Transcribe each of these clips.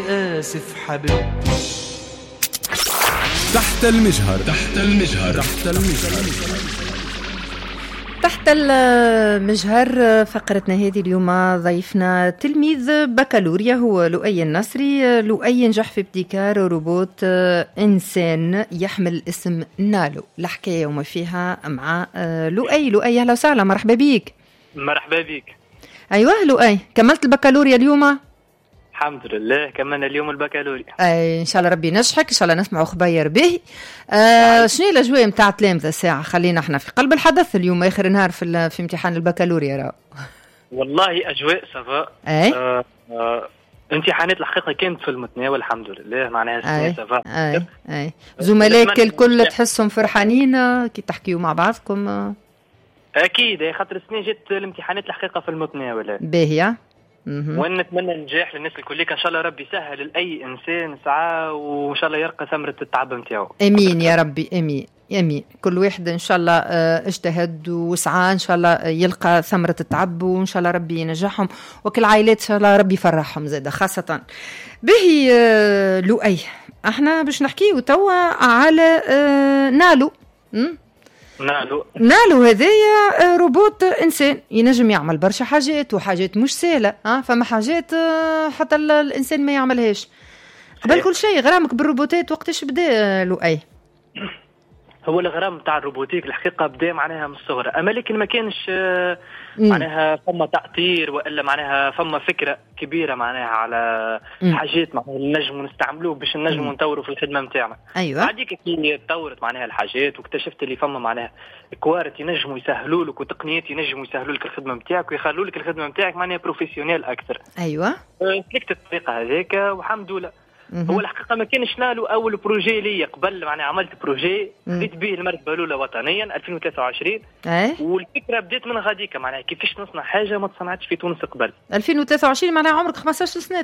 آسف حبيبتي. تحت المجهر. تحت المجهر. تحت المجهر. تحت المجهر فقرتنا هذه اليوم ضيفنا تلميذ بكالوريا هو لؤي النصري. لؤي ينجح في ابتكار روبوت إنسان يحمل اسم نالو. الحكاية وما فيها مع لؤي. أهلا وسهلا، مرحبا بيك. مرحبا بيك. أيوة لؤي، كملت البكالوريا اليوم؟ الحمد لله كملنا اليوم البكالوريا. ان شاء الله ربي ينجحك، ان شاء الله نسمعوا خباير به. شنو الاجواء نتاع تلامذه الساعه؟ خلينا احنا في قلب الحدث اليوم، اخر نهار في امتحان البكالوريا راهو. والله اجواء سافا. امتحانات الحقيقه كانت في المتناول الحمد لله، معناها سافا. اي زملائك الكل تحسهم فرحانين كي تحكيوا مع بعضكم؟ اكيد، خاطر السنه جات الامتحانات الحقيقه في المتناول باهيه. ونتمنى النجاح للناس الكل، ان شاء الله ربي يسهل لاي انسان سعى، وان شاء الله يرقى ثمره التعب نتاعو. امين يا ربي، امين امين. كل واحد ان شاء الله اجتهد وسعى، ان شاء الله يلقى ثمره التعب، وان شاء الله ربي ينجحهم، وكل عائلات ان شاء الله ربي يفرحهم زاده خاصه. به لؤي، احنا باش نحكيو توا على نالو. نالو هذايا روبوت انسان ينجم يعمل برشا حاجات، وحاجات مش سهله. فما حاجات حتى الانسان ما يعملهاش. قبل كل شيء، غرامك بالروبوتات وقتاش بدا لؤي؟ هو الغرام تاع الروبوتيك الحقيقه بدا معناها من الصغر، اما لكن ما كانش معناها فما تأثير، والا معناها فما فكره كبيره معناها على حاجات معناها نجموا نستعملوه باش نجموا نطوروا في الخدمه نتاعنا. ايوه. بعديك كي تطورت معناها الحاجات واكتشفت اللي فما معناها كوارت ينجموا يسهلوا لك، وتقنيات ينجموا يسهلوا لك الخدمه نتاعك ويخلوا لك الخدمه نتاعك معناها بروفيسيونيل اكثر. ايوه. سلكت الطريقه هذيك والحمد لله. هو الحقيقه ما كانش نالو اول بروجي لي قبل، معناها عملت بروجي خذيت به المرتبه الاولى وطنيا 2023. والفكره بدات من غاديك، معناها كيفاش نصنع حاجه ما تصنعتش في تونس قبل. 2023 معناها عمرك 15 سنه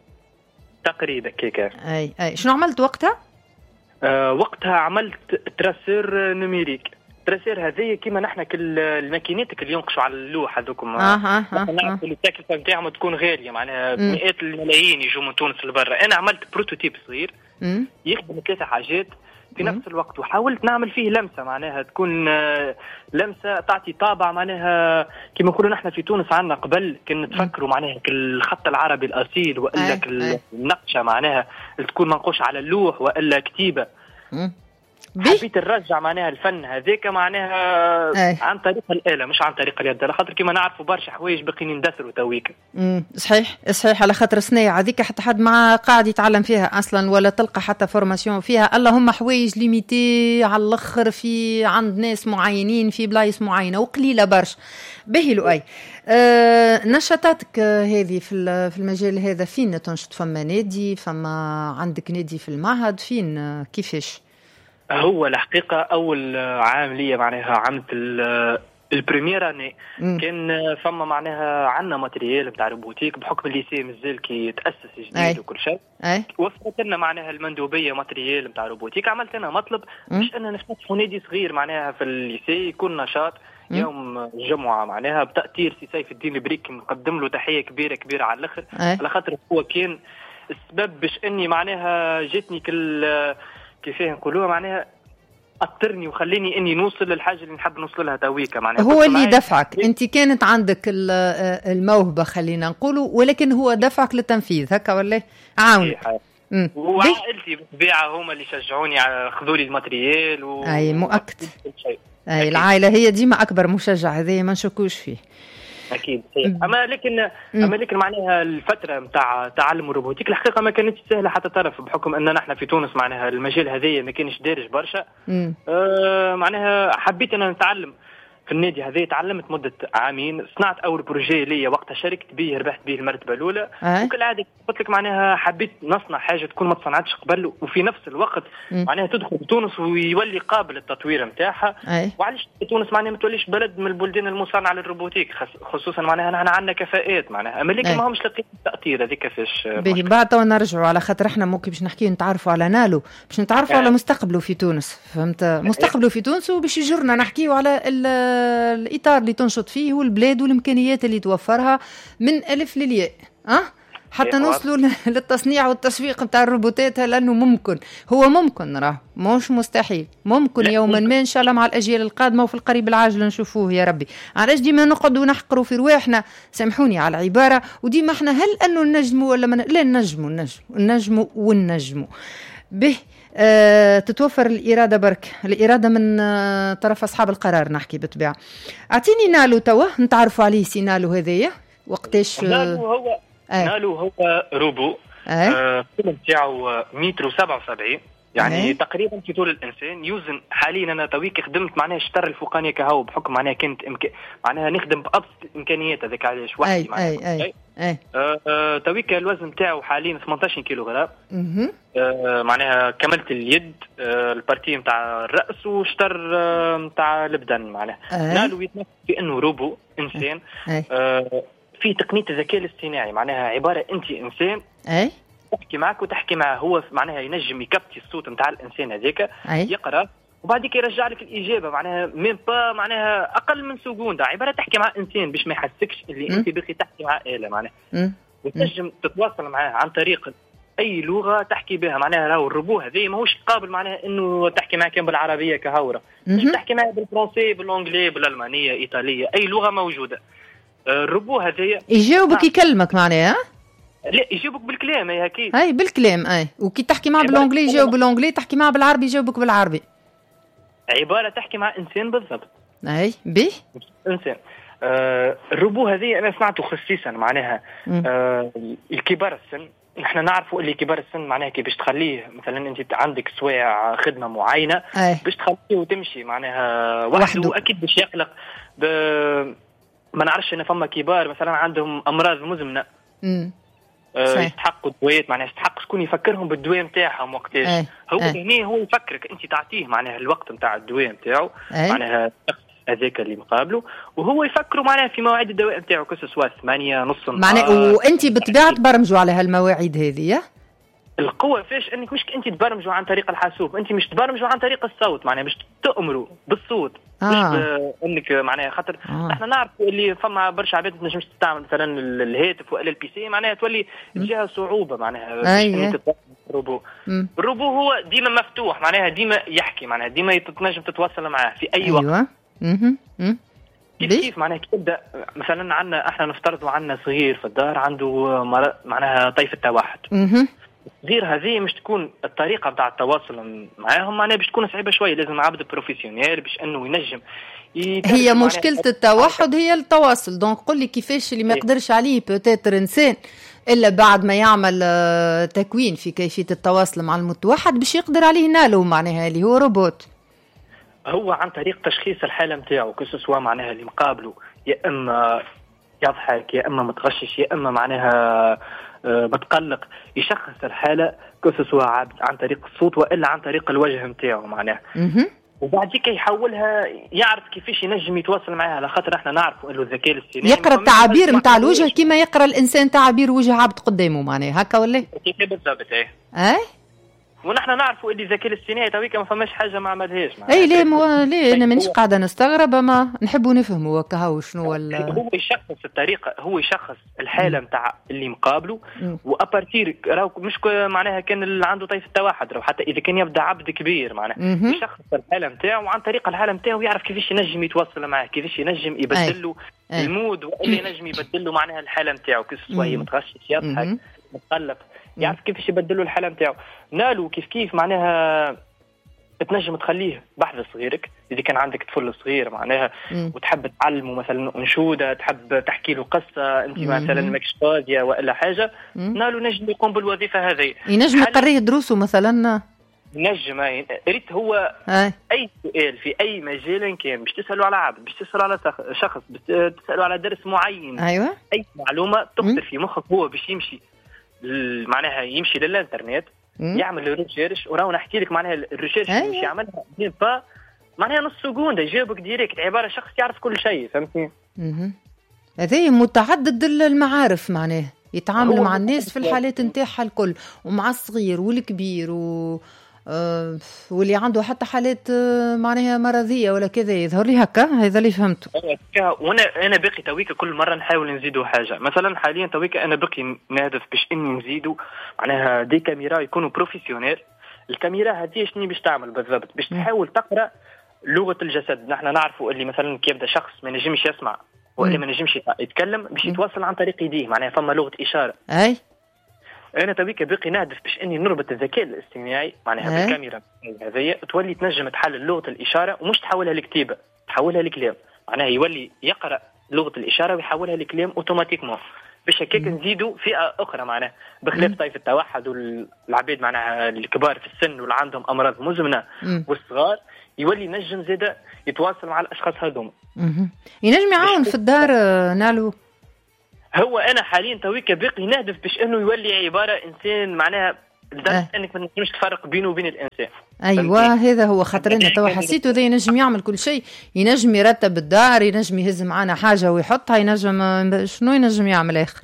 تقريبا كيكا. اي شنو عملت وقتها؟ وقتها عملت تراسور نوميريك. التراسير هذه كيما نحن كل الماكينات اللي ينقشوا على اللوح هذوكم. نعرف اللي التكلفه نتاعهم تكون غاليه، معناها مئات الملايين يجوا من تونس لبرا. انا عملت بروتوتيب صغير يخدم 3 حاجات في نفس الوقت، وحاولت نعمل فيه لمسه معناها تكون لمسه تعطي طابع، معناها كيما نقولوا نحن في تونس عندنا قبل كنا نتفكروا معناها الخط العربي الاصيل، والا النقشه معناها تكون منقوش على اللوح والا كتيبه. حبيت نرجع معناها الفن هذاك معناها عن طريق الآلة مش عن طريق اليد، على خاطر كيما نعرفوا برشا حوايج باقيين يندثروا تويك. صحيح على خاطر الصناعة هذيك حتى حد ما قاعد يتعلم فيها اصلا، ولا تلقى حتى فورماسيون فيها. اللهم حوايج ليميتي على الاخر في عند ناس معينين في بلايص معينه وقليله برشا. باهي لؤي، نشاطاتك هذه في المجال هذا فين تنشط؟ فما نادي؟ فما عندك نادي في المعهد؟ فين كيفاش؟ هو الحقيقة أول عام ليا معناها عملت البريمير اني كان فما معناها عندنا ماتريال نتاع روبوتيك بحكم الليسي مازال كي تأسس جديد وكل شيء. وفرت لنا معناها المندوبية ماتريال نتاع روبوتيك. عملت أنا مطلب باش أنا نفتح نادي صغير معناها في الليسي يكون نشاط يوم الجمعة معناها بتأثير سي سيف الدين البريك. نقدم له تحية كبيرة على الآخر على خاطر هو كان السبب باش أني معناها جتني كيف نقولوها معناها أطرني وخليني إني نوصل للحاجة اللي نحب نوصل لها تويكا. معناها هو اللي دفعك. أنت كانت عندك الموهبة خلينا نقوله، ولكن هو دفعك للتنفيذ هكا ولا عاونك؟ وعائلتي بالطبيعة هما اللي شجعوني خذوا لي الماتريال أي مؤكد. أي العائلة هي ديما أكبر مشجع، هذا ما نشكوش فيه. اكيد. اما لكن معناها الفتره نتاع تعلم الروبوتيك الحقيقه ما كانتش سهله حتى طرف، بحكم ان نحن في تونس معناها المجال هذايا ما كانش دارج برشا. معناها حبيت انا نتعلم في النادي هذا. تعلمت مده عامين، صنعت اول بروجي ليا وقتها شاركت به، ربحت به المرتبه الاولى. وكالعاده قلت لك معناها حبيت نصنع حاجه تكون ما تصنعتش قبل، وفي نفس الوقت معناها تدخل تونس ويولي قابل للتطوير نتاعها. وعلاش تونس معناها ما توليش بلد من البلدان المصنعه للروبوتيك، خصوصا معناها نحن عندنا كفاءات معناها، اما لكن ما همش لاقيين التاثير هذيك كيفاش. باهي بعد تو نرجعوا على خاطر احنا ممكن باش نحكيو نتعرفوا على نالو، باش نتعرفوا على مستقبله في تونس. فهمت؟ مستقبله في تونس، وباش يجرنا نحكيو على الإطار اللي تنشط فيه والبلاد والإمكانيات اللي توفرها من ألف للياء. حتى نوصلوا للتصنيع والتسويق نتاع الروبوتات، لانه ممكن، هو ممكن، راه مش مستحيل، ممكن يوما ما ان شاء الله مع الاجيال القادمه وفي القريب العاجل نشوفوه يا ربي. علاش ديما نقعدوا نحقروا في رواحنا، سامحوني على العباره، وديما احنا هل انه نجموا ولا لا نجموا ونجموا به. تتوفر الإرادة برك، الإرادة من طرف أصحاب القرار نحكي بالطبيعة. أعطيني نالو توا نتعرفوا عليه، سي نالو هذايا وقتاش؟ نالو هو روبو، الطول نتاعو 1.77 يعني تقريبا في طول الانسان. يوزن حاليا انا تويك خدمت معناها الشطر الفوقانيه كهو بحكم معناها كانت معناها نخدم بابسط الامكانيات، هذاك علاش وحدي معناها. تويك الوزن تاعو حاليا 18 كيلوغرام. معناها كملت اليد، البارتي نتاع الراس وشطر نتاع البدن معناها. نالو يتنفس بانه روبو انسان في تقنيه الذكاء الاصطناعي، معناها عباره انت انسان تحكي معك وتحكي معه، هو معناها ينجم يكبتي الصوت نتاع الانسان هذاك، يقرا وبعدك يرجع لك الاجابه معناها ميم با معناها اقل من سكوندا، عباره تحكي مع انسان باش ما يحسكش اللي انت باقي تحكي مع آلة معناها. وتنجم تتواصل معاه عن طريق اي لغه تحكي بها، معناها راهو الروبو هذا ماهوش قابل معناها انه تحكي معاه كان بالعربيه كهوره، تحكي معاه بالفرنسي بالانجلي بالالمانيه ايطاليه، اي لغه موجوده. الروبو هذايا يجاوبك يكلمك معناها، لا يجاوبك بالكلام هكي، اي بالكلام، وكي تحكي معه بالانجلي يجاوب بالانجلي، تحكي معه بالعربي يجاوبك بالعربي، عباره تحكي مع انسان بالضبط. اي به انسان. الروبو هذه انا سمعته خصيصا معناها الكبار السن. نحن نعرفوا اللي كبار السن معناها كي باش تخليه مثلا انت عندك سواع خدمه معينه باش تخليه وتمشي معناها وحده، اكيد باش يقلق. ما نعرفش انا فما كبار مثلا عندهم امراض مزمنه يستحقوا الدويات، معناها يستحق شكون يفكرهم بالدواء نتاعهم وقتاش. هو هنا هو يفكرك انت تعطيه معناها الوقت نتاع الدواء نتاعو، معناها هذاك اللي مقابله، وهو يفكروا معناها في مواعيد الدواء نتاعو كسوا 8 نص معناها. وانت بالطبيعه تبرمجوا على هالمواعيد هذه. القوه فاش انك مش انت تبرمجوا عن طريق الحاسوب، انت مش تبرمجوا عن طريق الصوت، معناها مش تأمروا بالصوت مش انك معناها خاطر احنا نعرف اللي فما برشا عباد ما تنجمش تستعمل مثلا الهاتف ولا البي سي، معناها تولي تجيها صعوبه معناها الروبو. الروبو هو ديما مفتوح، معناها ديما يحكي، معناها ديما تنجم تتواصل معاه في اي وقت. كيف معناها تبدا مثلا عندنا احنا نفترضوا عندنا صغير في الدار عنده معناها طيف التوحد. غير هذه مش تكون الطريقه نتاع التواصل معاهم معناها باش تكون صعيبه شويه، لازم عبد بروفيسيونيل باش انه ينجم. هي مشكله التوحد هي التواصل، دونك قل لي كيفاش اللي ما يقدرش عليه بوتيتر انسان الا بعد ما يعمل تكوين في كيفيه التواصل مع المتوحد باش يقدر عليه نالو معناها اللي هو روبوت. هو عن طريق تشخيص الحاله نتاعو كسوا معناها اللي مقابله يا اما يضحك يا اما متغشش يا اما معناها متقلق، يشخص الحاله كسوا عن طريق الصوت والا عن طريق الوجه نتاعو معناها. وبعد كي يحولها يعرف كيفاش ينجم يتواصل معها، على خاطر احنا نعرفوا انه الذكاء الاصطناعي يقرا التعابير نتاع الوجه كما يقرا الانسان تعابير وجه عبد قدامه معناها هكا ولا كيف بالضبط. ونحن نعرفوا اللي الذكاء الاصطناعي تويك ما فماش حاجه ما عملهاش. اي ليه انا مانيش قاعده نستغرب، ما نحبوا نفهموا هكا شنو ولا هو يشخص الطريقه، هو يشخص الحاله نتاع اللي مقابله، وابارتير راهو مش معناها كان اللي عنده طيف التوحد، راهو حتى اذا كان يبدا عبد كبير معناها يشخص الحاله نتاعو، وعن طريق الحاله نتاعو يعرف كيفاش ينجم يتواصل معاه، كيفاش ينجم يبدل له المود، ولا ينجم يبدل له معناها الحاله نتاعو كسوا هي متغشش يضحك متقلق، يعرف كيفاش يبدلوا الحاله نتاعو. نالو كيف معناها تنجم تخليه بحث صغيرك اذا كان عندك طفل صغير معناها وتحب تعلمه مثلا انشوده، تحب تحكي له قصه انت مثلا ماكش فاضيه ولا حاجه، نالو نجم يقوم بالوظيفه هذه. ينجم يقريه دروسه مثلا، نجم ريت هو اي سؤال في اي مجال كان باش تسالوا على عبد، باش تسالوا على شخص، باش تسالوا على درس معين، اي معلومه تخطر في مخك هو باش يمشي معناها يمشي للانترنت يعمل الريسيرش، وراو نحكي لك معناها الريسيرش اللي مش يعملها با معناها نص سكوند يجاوبك ديريكت، عباره شخص يعرف كل شيء، فهمتني؟ هذا متعدد المعارف معناها، يتعامل مع الناس في الحالات نتاعها الكل، ومع الصغير والكبير واللي عنده حتى حالات معناها مرضيه ولا كذا، يظهر لي هكا. هذا اللي فهمته. وانا باقي تويكا كل مره نحاول نزيدوا حاجه. مثلا حاليا تويكا انا باقي نهدف باش اني نزيدوا معناها دي كاميرا يكونوا بروفيسيونيل. الكاميرا هذه شنو باش تعمل بالضبط؟ باش تحاول تقرا لغه الجسد. نحن نعرفوا اللي مثلا كي يبدا شخص ما نجمش يسمع ولا ما نجمش يتكلم باش يتواصل عن طريق يديه، معناها فما لغه اشاره. اي انا تويكا باقي نهدف باش اني نربط الذكاء الاصطناعي معناها بالكاميرا هذيا تولي تنجم تحلل لغه الاشاره ومش تحولها لكتيبه، تحولها لكلام. معناها يولي يقرا لغه الاشاره ويحولها لكلام اوتوماتيكمون. باش هكاك نزيدوا فئه اخرى معناها بخلاف طائفه التوحد والعباد معناها الكبار في السن واللي عندهم امراض مزمنه والصغار، يولي نجم زاده يتواصل مع الاشخاص هذوما. ينجم يعاون في الدار نالو. هو انا حاليا تويكا باقي نهدف باش انه يولي عباره انسان معناها لدرجه انك ما تنجمش تفرق بينه وبين الانسان. ايوه هذا هو خاطر انا توا حسيته ذا ينجم يعمل كل شيء، ينجم يرتب الدار، ينجم يهز معنا حاجه ويحطها، ينجم شنو ينجم يعمل اخر.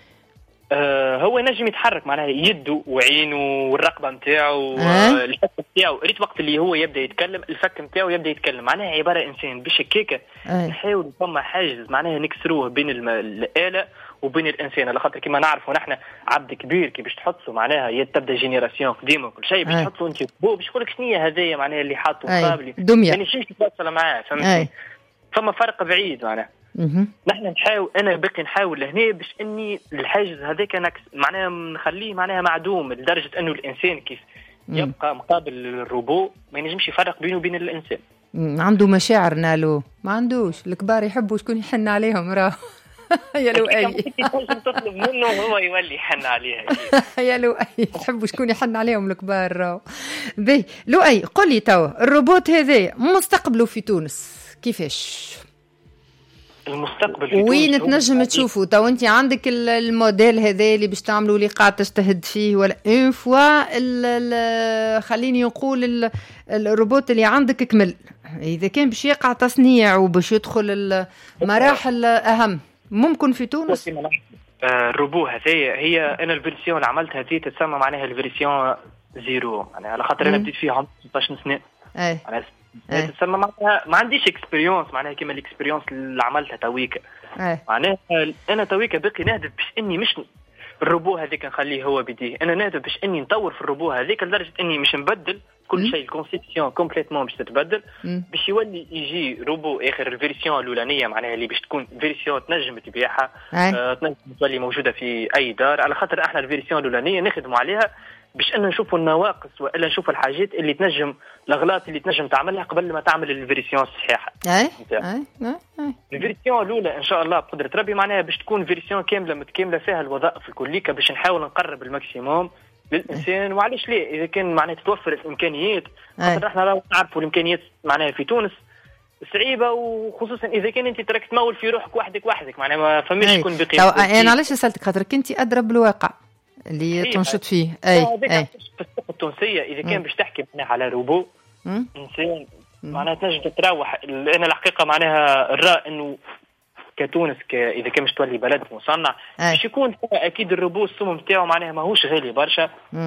هو ينجم يتحرك معناها يده وعينه والرقبه نتاعو الفك نتاعو. ريت وقت اللي هو يبدا يتكلم الفك نتاعو يبدا يتكلم، معناها عباره انسان. باش هكاكا نحاول فما حاجز معناها نكسروه بين الاله وبين الانسان، على خاطر كما نعرفوا نحن عبد كبير كي باش تحطه معناها تبدا جينيراسيون قديمه وكل شيء باش تحطه انت بو باش يقول لك شنو هي هذايا معناها اللي حاطه قابلي يعني شنو تتواصل معاه. فهمتني؟ فما فرق بعيد معناها. نحن نحاول، انا باقي نحاول لهنا باش اني الحاجز هذاك معناها نخليه معناها معدوم لدرجه انه الانسان كيف يبقى مقابل الروبو ما ينجمش يفرق بينه وبين الانسان. عنده مشاعر نالو ما عندوش. الكبار يحبوا شكون يحن عليهم راه يا لؤي تطلب منه هو يولي يحن عليها. يا لؤي تحبوا شكون يحن عليهم الكبار راهو. باهي لؤي قل لي توا الروبوت هذا مستقبله في تونس كيفاش؟ المستقبل في وين تنجم تشوفوا تو انت عندك الموديل هذا اللي باش تعملوا لي قاعد تجتهد فيه ولا اون فوا خليني نقول الروبوت اللي عندك كمل، اذا كان باش يقع تصنيع وباش يدخل المراحل اهم ممكن في تونس؟ الروبو هذايا هي انا الفيرسيون اللي عملتها هذه تتسمى معناها الفيرسيون زيرو، يعني على خاطر انا بديت فيها عمري 16 سنه. تسمى معناها ما عنديش اكسبيريونس معناها كيما الاكسبيريونس اللي عملتها تويكا. معناها انا تويكا باقي نهدف باش اني مش الروبو هذيك نخليه هو بديه، انا نهدف باش اني نطور في الروبو هذيك لدرجه اني مش نبدل كل شيء. الكونسيبسيون كومبليتمون باش تتبدل باش يولي يجي روبو اخر الفيرسيون الاولانيه معناها اللي باش تكون فيرسيون تنجم تبيعها تنجم تولي موجوده في اي دار، على خاطر احنا الفيرسيون الاولانيه نخدموا عليها باش أن نشوفوا النواقص وإلا نشوفوا الحاجات اللي تنجم الأغلاط اللي تنجم تعملها قبل ما تعمل الفيرسيون الصحيحة. الفيرسيون الأولى إن شاء الله بقدرة ربي معناها باش تكون فيرسيون كاملة متكاملة فيها الوظائف الكلية باش نحاول نقرب الماكسيموم للإنسان. وعليش ليه إذا كان معناها تتوفر الإمكانيات، خاطر احنا نعرفوا الإمكانيات معناها في تونس صعيبة، وخصوصا إذا كان أنت ترك تمول في روحك وحدك معناها ما فماش يكون بقيمة. أنا علاش سألتك خاطر كنت أدرى بالواقع اللي تنشط فيه. اي في السوق التونسيه اذا كان باش تحكي معناها على روبو انسان معناها تنجم تتراوح. انا الحقيقه معناها الراء انه كتونس اذا كان باش تولي بلد مصنع باش يكون اكيد الروبو السوم نتاعو معناها ماهوش غالي برشا،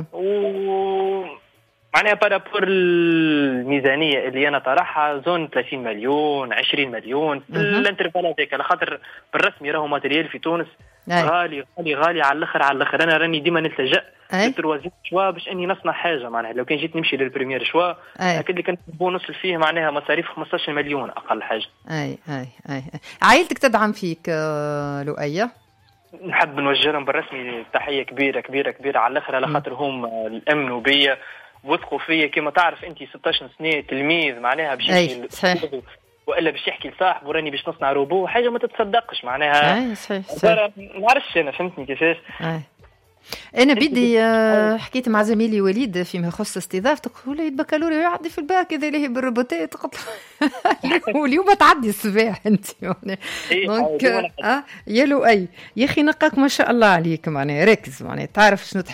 و معناها بارابور الميزانيه اللي انا طرحها زون 30 مليون 20 مليون في الانترفال هذاك، على خاطر بالرسمي راهو ماتريال في تونس غالي على الاخر. انا راني ديما نلتجأ للتروازيام شوا باش اني نصنع حاجه معناها. لو كان جيت نمشي للبريمير شوا اكيد اللي كنت نوصل فيه معناها مصاريف 15 مليون اقل حاجه. اي عائلتك تدعم فيك لؤي؟ نحب نوجه لهم بالرسمي تحيه كبيره كبيره كبيره على الاخر، على خاطر هم الامنوا بيا وثقوا فيا. كما تعرف انت 16 سنه تلميذ معناها باش يحكي والا باش يحكي لصاحبه راني باش نصنع روبو حاجه ما تتصدقش معناها. صحيح ما نعرفش انا فهمتني كيفاش. انا بدي حكيت مع زميلي وليد فيما يخص استضافتك، قلت له البكالوريا يعدي في الباك اذا ليه بالروبوتات، قلت له واليوم تعدي الصباح انت دونك يا لؤي يا اخي نقاك ما شاء الله عليك معناها راكز معناها تعرف شنو تحب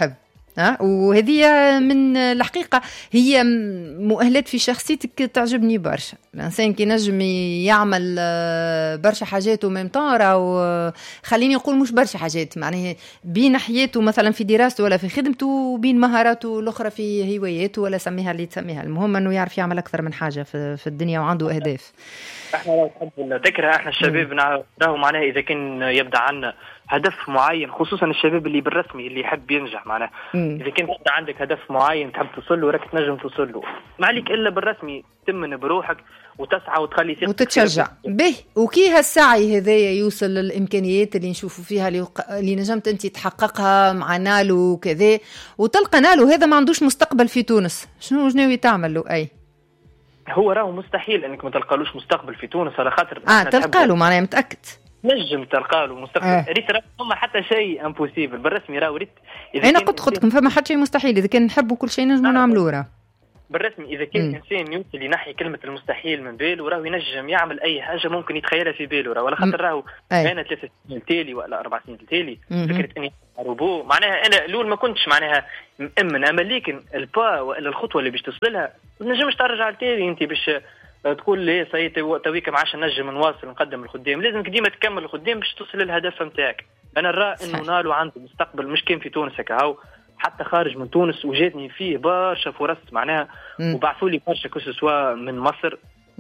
وهذه من الحقيقة هي مؤهلات في شخصيتك تعجبني برشا. الإنسان كي نجم يعمل برشا حاجات وميم طون، أو خليني نقول مش برشا حاجات، معناها بين حياته مثلا في دراسته ولا في خدمته، وبين مهاراته الأخرى في هواياته ولا سميها اللي تسميها، المهم أنه يعرف يعمل أكثر من حاجة في الدنيا وعنده أهداف. احنا لو تحب الذكرى احنا الشباب نعرفه معناها اذا كان يبدا عنا هدف معين، خصوصا الشباب اللي بالرسمي اللي يحب ينجح معناها اذا كان عندك هدف معين تحب توصل له راك تنجم توصل له، ما عليك الا بالرسمي تمن بروحك وتسعى وتخلي ثقتك وتتشجع به. وكي هالسعي هذايا يوصل للامكانيات اللي نشوفوا فيها اللي نجمت انت تحققها مع نالو وكذا، وتلقى نالو هذا ما عندوش مستقبل في تونس، شنو ناوي تعمل له؟ اي هو راهو مستحيل انك ما تلقالوش مستقبل في تونس على خاطر تلقى له معناها متاكد نجم تلقى له مستقبل. ريت ما حتى شيء امبوسيبل بالرسمي، راهو ريت انا قلت لكم فما حتى شيء مستحيل، اذا كان نحبوا كل شيء نجموا نعملوه. راه بالرسمي اذا كان انسان يوصل ينحي كلمه المستحيل من باله راهو ينجم يعمل اي حاجه ممكن يتخيلها في باله، راهو على خاطر راهو انا 3 سنين تالي ولا 4 سنين تالي فكره اني روبو معناها انا الاول ما كنتش معناها مأمن، اما لكن البا ولا الخطوه اللي باش توصل لها ما نجمش ترجع لتالي انت باش تقول لي سيتي تويك ما عادش نجم نواصل نقدم الخدام، لازم ديما تكمل الخدام باش توصل للهدف نتاعك. انا نرى انه نالو عنده مستقبل مش كان في تونس هكا، حتى خارج من تونس وجاتني فيه برشا فرص معناها وبعثوا لي برشا كسوا من مصر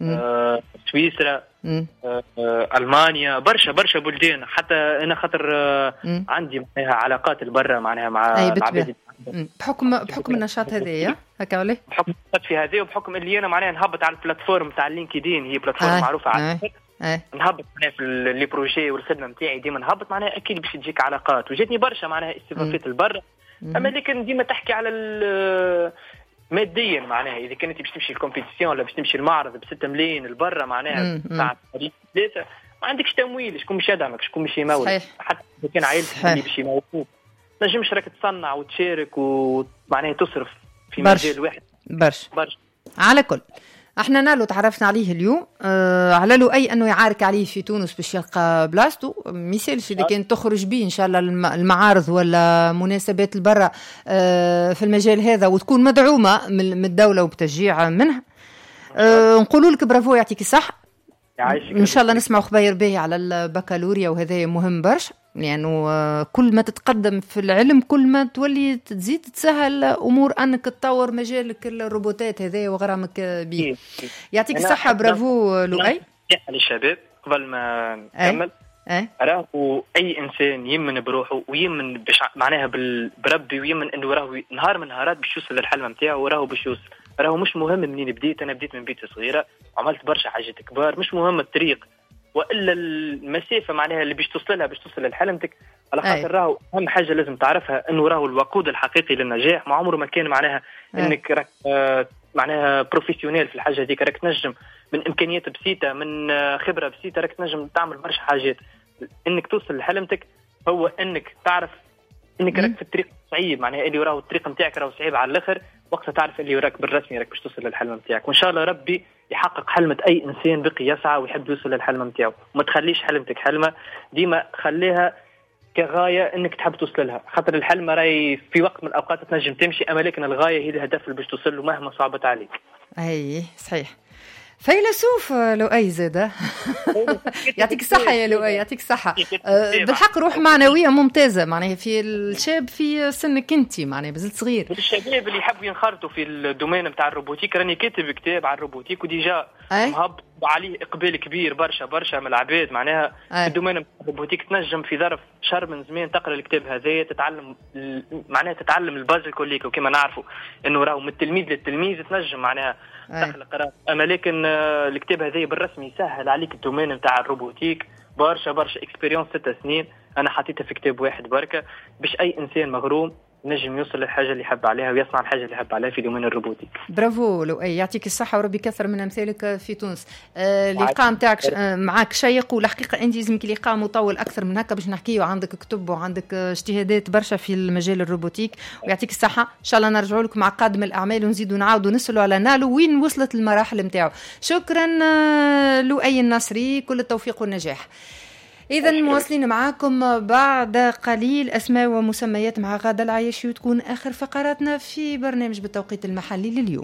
سويسرا ألمانيا برشا بلدان، حتى انا خاطر عندي معناها علاقات البرة معناها مع العباد بحكم النشاط هذايا هكا ولا بحكم في هذا وبحكم اللي انا معناها نهبط على البلاتفورم تاع لينكدين، هي بلاتفورم معروفه على نهبط معناها في لي بروجي والخدمه نتاعي ديما نهبط معناها اكيد باش تجيك علاقات، وجاتني برشا معناها استضافات البرة. اما لكن ديما تحكي على ماديا معناها اذا كنت باش تمشي الكومبيتيسيون ولا باش تمشي المعرض ب6 ملايين البرة معناها تاع 3 ما عندكش تمويل، شكون باش يدعمك، شكون باش يمول، حتى اذا كان عائلتك اللي باش يمولوك نجمش راك تصنع وتشارك ومعناها تصرف في مجال واحد برشا. على كل احنا نالو تعرفنا عليه اليوم على له اي انه يعارك عليه في تونس باش يلقى بلاصتو، مثالش اللي كان تخرج بيه ان شاء الله المعارض ولا مناسبات البرة في المجال هذا وتكون مدعومه من الدوله وبتشجيع منها. نقولوا لك برافو يعطيك الصحه، ان شاء الله نسمعوا خباير باهي على البكالوريا، وهذا مهم برشا لانه يعني كل ما تتقدم في العلم كل ما تولي تزيد تسهل امور انك تطور مجالك الروبوتات هذا وغرامك بيه. يعطيك الصحه برافو لؤي. للشباب قبل ما نكمل راهو اي انسان يمن بروحه ويمن معناها بربي ويمن انه راهو نهار من نهارات باش يوصل للحلم نتاعو، وراهو باش يوصل. راهو مش مهم منين بديت، انا بديت من بيت صغيره عملت برشا حاجات كبار، مش مهم الطريق والا المسافه معناها اللي باش توصلها باش توصل لحلمتك. على خاطر راهو اهم حاجه لازم تعرفها انه راهو الوقود الحقيقي للنجاح ما عمره ما كان معناها انك راك معناها بروفيسيونيل في الحاجه هذيك، راك تنجم من امكانيات بسيطه من خبره بسيطه راك تنجم تعمل برشا حاجات. انك توصل لحلمتك هو انك تعرف انك راك في الطريق صعيب، معناها اللي راهو الطريق نتاعك راهو صعيب على الاخر، وقتها تعرف اللي راك بالرسمي راك باش توصل للحلم نتاعك. وان شاء الله ربي يحقق حلمة اي انسان بقي يسعى ويحب يوصل للحلم نتاعو. وما تخليش حلمتك حلمه، ديما خليها كغايه انك تحب توصل لها، خاطر الحلمه راهي في وقت من الاوقات تنجم تمشي، اما لكن الغايه هي الهدف اللي باش توصل له مهما صعبت عليك. اي صحيح. فيلسوف لؤي زاده يعطيك الصحة يا لؤي، يعطيك الصحة. بالحق روح معنوية ممتازة معناها في الشاب في سنك انت معناها بزلت صغير. الشباب اللي يحبوا ينخرطوا في الدومين نتاع الروبوتيك، راني كاتب كتاب على الروبوتيك وديجا مهبط عليه اقبال كبير برشا من العباد معناها في الدومين نتاع الروبوتيك. تنجم في ظرف شهر من زمان تقرا الكتاب هذايا تتعلم معناها تتعلم البازل كليك، وكما نعرفوا انه راهو من التلميذ للتلميذ تنجم معناها تخلق قراءة. اما لكن الكتاب هذا بالرسمي يسهل عليك الدومين نتاع الروبوتيك برشا اكسبيريونس 6 سنين انا حطيتها في كتاب واحد بركه باش اي انسان مغروم نجم يوصل للحاجه اللي يحب عليها ويصنع الحاجه اللي يحب عليها في دومين الروبوتيك. برافو لؤي، يعطيك الصحه وربي كثر من امثالك في تونس. اللقاء نتاعك معك شيق، والحقيقه انت لازمك لقاء مطول اكثر من هكا باش نحكيو، عندك كتب وعندك اجتهادات برشا في المجال الروبوتيك، ويعطيك الصحه. ان شاء الله نرجعوا لك مع قادم الاعمال ونزيدوا نعاودوا نسالوا على نالو وين وصلت المراحل نتاعو. شكرا لؤي النصري، كل التوفيق والنجاح. إذا مواصلين معاكم بعد قليل أسماء ومسميات مع غادة العياشي، وتكون آخر فقراتنا في برنامج بالتوقيت المحلي لليوم.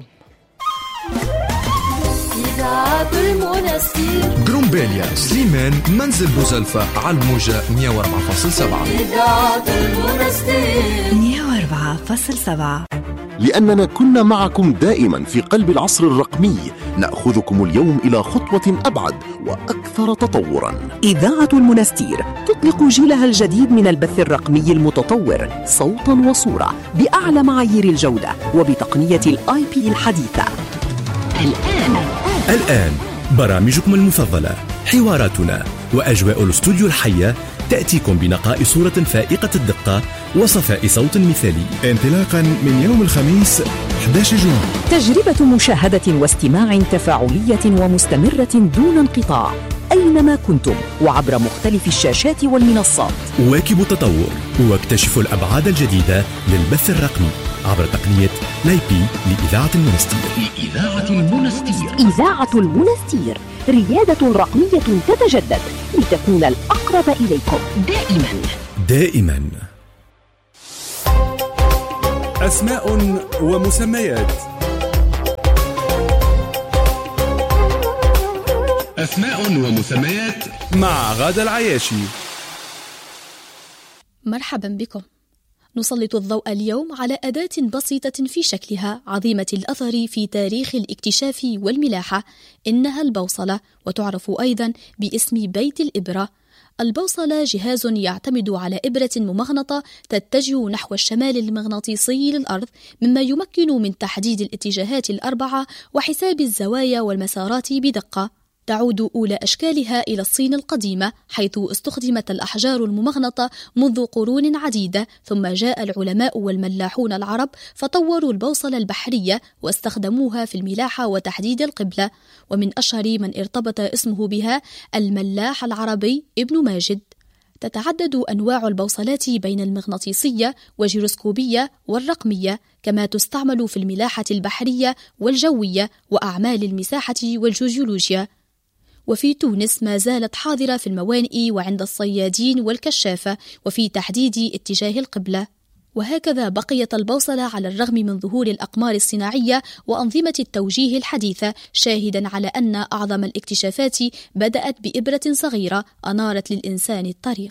إذاعة المنستير جرومبيليا سليمان منزل بوزلفة على الموجة 104.7. إذاعة المنستير 104.7. لأننا كنا معكم دائما في قلب العصر الرقمي، نأخذكم اليوم إلى خطوة أبعد وأكثر تطورا. إذاعة المنستير تطلق جيلها الجديد من البث الرقمي المتطور صوتا وصورة بأعلى معايير الجودة وبتقنية الIP الحديثة. الآن برامجكم المفضلة، حواراتنا وأجواء الاستوديو الحية تأتيكم بنقاء صورة فائقة الدقة وصفاء صوت مثالي، انطلاقا من يوم الخميس 11 جوان. تجربة مشاهدة واستماع تفاعلية ومستمرة دون انقطاع أينما كنتم وعبر مختلف الشاشات والمنصات. واكبوا التطور واكتشفوا الأبعاد الجديدة للبث الرقمي عبر تقنية لايبي لإذاعة المنستير. إذاعة المنستير ريادة رقمية تتجدد لتكون الأقرب إليكم دائما. أسماء ومسميات. أسماء ومسميات مع غادة العياشي. مرحبا بكم. نسلط الضوء اليوم على أداة بسيطة في شكلها عظيمة الأثر في تاريخ الاكتشاف والملاحة، إنها البوصلة، وتعرف أيضا باسم بيت الإبرة. البوصلة جهاز يعتمد على إبرة ممغنطة تتجه نحو الشمال المغناطيسي للأرض، مما يمكن من تحديد الاتجاهات الأربعة وحساب الزوايا والمسارات بدقة. تعود أولى أشكالها إلى الصين القديمة، حيث استخدمت الأحجار الممغنطة منذ قرون عديدة، ثم جاء العلماء والملاحون العرب فطوروا البوصلة البحرية واستخدموها في الملاحة وتحديد القبلة. ومن أشهر من ارتبط اسمه بها الملاح العربي ابن ماجد. تتعدد أنواع البوصلات بين المغناطيسية والجيروسكوبية والرقمية، كما تستعمل في الملاحة البحرية والجوية وأعمال المساحة والجيولوجيا. وفي تونس ما زالت حاضرة في الموانئ وعند الصيادين والكشافة وفي تحديد اتجاه القبلة. وهكذا بقيت البوصلة على الرغم من ظهور الأقمار الصناعية وأنظمة التوجيه الحديثة، شاهدا على أن أعظم الاكتشافات بدأت بإبرة صغيرة أنارت للإنسان الطريق.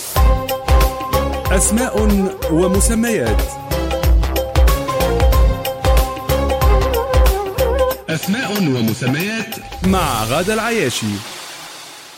أسماء ومسميات. أسماء ومسميات مع غادة العياشي.